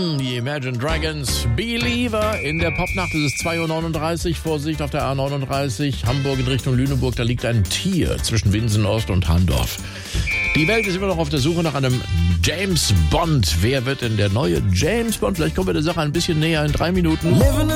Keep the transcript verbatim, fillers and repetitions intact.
Hm, die Imagine Dragons, Believer in der Popnacht. Es ist zwei Uhr neununddreißig, Vorsicht auf der A neununddreißig, Hamburg in Richtung Lüneburg. Da liegt ein Tier zwischen Winsen-Ost und Handorf. Die Welt ist immer noch auf der Suche nach einem James Bond. Wer wird denn der neue James Bond? Vielleicht kommen wir der Sache ein bisschen näher in drei Minuten.